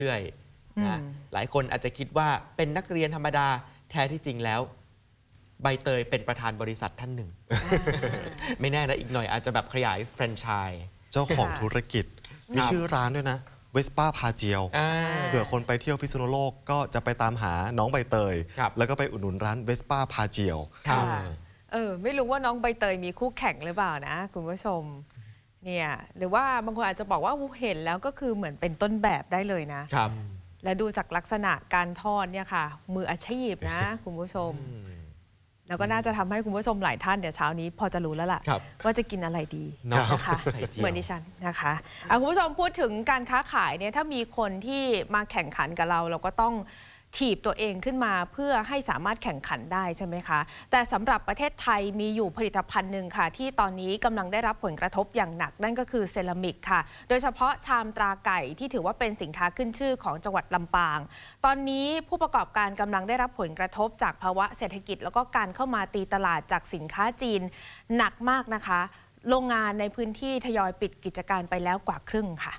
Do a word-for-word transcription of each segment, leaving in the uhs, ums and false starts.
เรื่อยนะหลายคนอาจจะคิดว่าเป็นนักเรียนธรรมดาแท้ที่จริงแล้วใบเตยเป็นประธานบริษัทท่านหนึ่ง ไม่แน่นะอีกหน่อยอาจจะแบบขยายแฟรนไชส์เจ้าของธุรกิจมีชื่อร้านด้วยนะเวสป้าพาเจียวเผื่อคนไปเที่ยวพิษณุโลกก็จะไปตามหาน้องใบเตยแล้วก็ไปอุดหนุนร้านเวสป้าพาเจียวเออไม่รู้ว่าน้องใบเตยมีคู่แข่งหรือเปล่านะคุณผู้ชมเนี่ยหรือว่าบางคนอาจจะบอกว่าเห็นแล้วก็คือเหมือนเป็นต้นแบบได้เลยนะครับและดูจากลักษณะการทอดเนี่ยค่ะมืออาชีพนะคุณผู้ชมแล้วก็น่าจะทำให้คุณผู้ชมหลายท่านเดี๋ยวเช้านี้พอจะรู้แล้วล่ะว่าจะกินอะไรดีนะคะเหมือนดิฉันนะคะคุณผู้ชมพูดถึงการค้าขายเนี่ยถ้ามีคนที่มาแข่งขันกับเราเราก็ต้องถีบตัวเองขึ้นมาเพื่อให้สามารถแข่งขันได้ใช่ไหมคะแต่สำหรับประเทศไทยมีอยู่ผลิตภัณฑ์หนึ่งค่ะที่ตอนนี้กำลังได้รับผลกระทบอย่างหนักนั่นก็คือเซรามิกค่ะโดยเฉพาะชามตราไก่ที่ถือว่าเป็นสินค้าขึ้นชื่อของจังหวัดลำปางตอนนี้ผู้ประกอบการกำลังได้รับผลกระทบจากภาวะเศรษฐกิจแล้วก็การเข้ามาตีตลาดจากสินค้าจีนหนักมากนะคะโรงงานในพื้นที่ทยอยปิดกิจการไปแล้วกว่าครึ่งค่ะ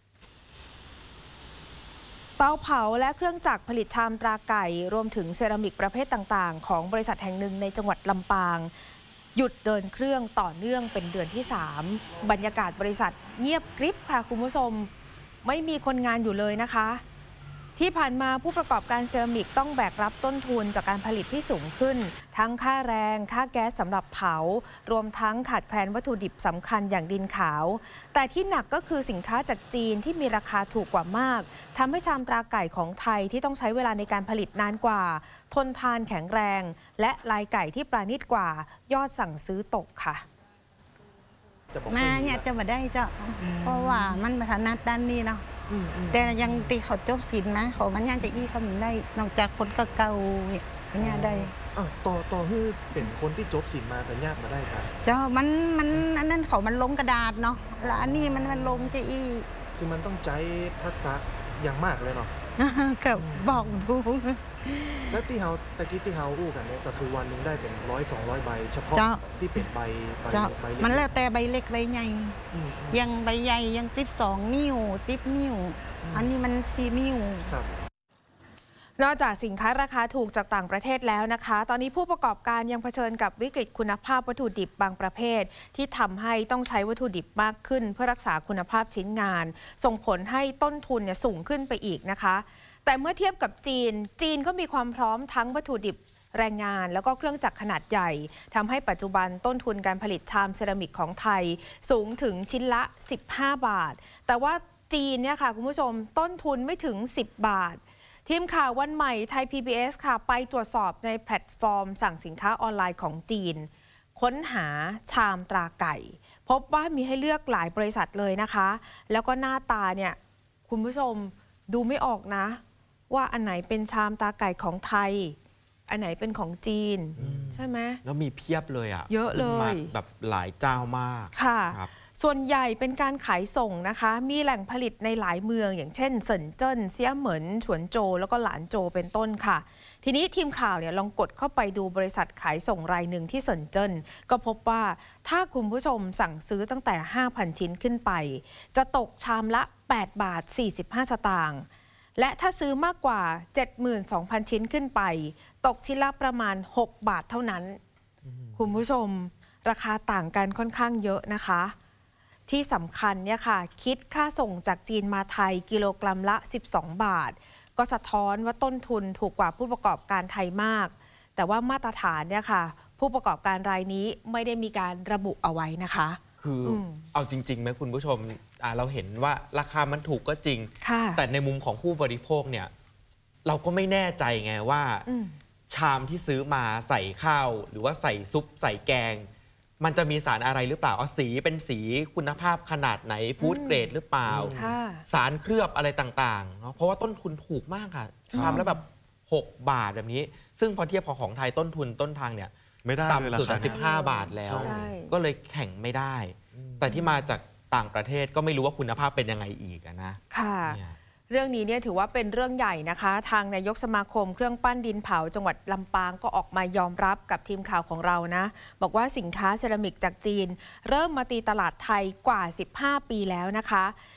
เตาเผาและเครื่องจักรผลิตชามตราไก่รวมถึงเซรามิกประเภทต่างๆของบริษัทแห่งหนึ่งในจังหวัดลำปางหยุดเดินเครื่องต่อเนื่องเป็นเดือนที่สามบรรยากาศบริษัทเงียบกริบค่ะคุณผู้ชมไม่มีคนงานอยู่เลยนะคะที่ผ่านมาผู้ประกอบการเซรามิกต้องแบกรับต้นทุนจากการผลิตที่สูงขึ้นทั้งค่าแรงค่าแก๊สสำหรับเผารวมทั้งขาดแคลนวัตถุดิบสำคัญอย่างดินขาวแต่ที่หนักก็คือสินค้าจากจีนที่มีราคาถูกกว่ามากทำให้ชามตราไก่ของไทยที่ต้องใช้เวลาในการผลิตนานกว่าทนทานแข็งแรงและลายไก่ที่ปราณีตกว่ายอดสั่งซื้อตกค่ะมาเนี่ยจะมาได้เจ้าเพราะว่ามันถนัดด้านนี้เนาะแต่ยังตีเขาจบศิลป์นะเขามันยังจะอี้ก็มันได้นอกจากคนเก่าๆเนี่ยได้ต่อต่อคือเป็นคนที่จบศิลป์มาแต่ยากมาได้ครับเจ้ามันมันอันนั้นเขามันลงกระดาษเนาะแล้วอันนี้มันมันลงจะอี้คือมันต้องใช้ทักษะอย่างมากเลยเนาะกับบอกดูแล้วที่เขาตะกี้ที่เขาอู้กันเนี่ยก็คือวันหนึ่งได้เป็นร้อยสองร้อยใบเฉพาะที่เป็นใบใบมันแล้วแต่ใบเล็กใบใหญ่ยังใบใหญ่ยังสิบสองนิ้วสิบนิ้วอันนี้มันสี่นิ้วนอกจากสินค้าราคาถูกจากต่างประเทศแล้วนะคะตอนนี้ผู้ประกอบการยังเผชิญกับวิกฤตคุณภาพวัตถุดิบบางประเภทที่ทำให้ต้องใช้วัตถุดิบมากขึ้นเพื่อรักษาคุณภาพชิ้นงานส่งผลให้ต้นทุนเนี่ยสูงขึ้นไปอีกนะคะแต่เมื่อเทียบกับจีนจีนก็มีความพร้อมทั้งวัตถุดิบแรงงานแล้วก็เครื่องจักรขนาดใหญ่ทำให้ปัจจุบันต้นทุนการผลิตชามเซรามิกของไทยสูงถึงชิ้นละสิบห้าบาทแต่ว่าจีนเนี่ยค่ะคุณผู้ชมต้นทุนไม่ถึงสิบบาททีมข่าววันใหม่ไทย พี บี เอส ค่ะไปตรวจสอบในแพลตฟอร์มสั่งสินค้าออนไลน์ของจีนค้นหาชามตราไก่พบว่ามีให้เลือกหลายบริษัทเลยนะคะแล้วก็หน้าตาเนี่ยคุณผู้ชมดูไม่ออกนะว่าอันไหนเป็นชามตราไก่ของไทยอันไหนเป็นของจีนใช่ไหมแล้วมีเพียบเลยอ่ะเยอะเลยแบบหลายเจ้ามากค่ะส่วนใหญ่เป็นการขายส่งนะคะมีแหล่งผลิตในหลายเมืองอย่างเช่นเซินเจิ้นเซี่ยเหมินฉวนโจวแล้วก็หลานโจวเป็นต้นค่ะทีนี้ทีมข่าวเนี่ยลองกดเข้าไปดูบริษัทขายส่งรายหนึ่งที่เซินเจิ้นก็พบว่าถ้าคุณผู้ชมสั่งซื้อตั้งแต่ ห้าพัน ชิ้นขึ้นไปจะตกชามละแปดบาทสี่สิบห้าสตางค์และถ้าซื้อมากกว่า เจ็ดหมื่นสองพัน ชิ้นขึ้นไปตกชิ้นละประมาณหกบาทเท่านั้นคุณผู้ชมราคาต่างกันค่อนข้างเยอะนะคะที่สำคัญเนี่ยค่ะคิดค่าส่งจากจีนมาไทยกิโลกรัมละสิบสองบาทก็สะท้อนว่าต้นทุนถูกกว่าผู้ประกอบการไทยมากแต่ว่ามาตรฐานเนี่ยค่ะผู้ประกอบการรายนี้ไม่ได้มีการระบุเอาไว้นะคะคือเอาจริงๆไหมคุณผู้ชมเราเห็นว่าราคามันถูกก็จริงแต่ในมุมของผู้บริโภคเนี่ยเราก็ไม่แน่ใจไงว่าชามที่ซื้อมาใส่ข้าวหรือว่าใส่ซุปใส่แกงมันจะมีสารอะไรหรือเปล่าเอาสีเป็นสีคุณภาพขนาดไหนฟู้ดเกรดหรือเปล่าสารเคลือบอะไรต่างๆเนาะเพราะว่าต้นทุนถูกมากค่ะชามแล้วแบบหกบาทแบบนี้ซึ่งพอเทียบของไทยต้นทุนต้นทางเนี่ยต่ำสุดสิบห้าบาทแล้วก็เลยแข่งไม่ได้แต่ที่มาจากต่างประเทศก็ไม่รู้ว่าคุณภาพเป็นยังไงอีกนะค่ะเรื่องนี้เนี่ยถือว่าเป็นเรื่องใหญ่นะคะทางนายกสมาคมเครื่องปั้นดินเผาจังหวัดลำปางก็ออกมายอมรับกับทีมข่าวของเรานะบอกว่าสินค้าเซรามิกจากจีนเริ่มมาตีตลาดไทยกว่าสิบห้าปีแล้วนะคะ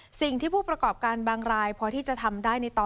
สิ่งที่ผู้ประกอบการบางรายพอที่จะทำได้ในตอน